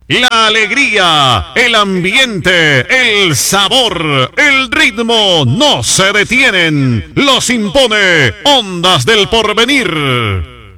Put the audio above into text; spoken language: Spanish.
La alegría, el ambiente, el sabor, el ritmo no se detienen. Los impone Ondas del Porvenir.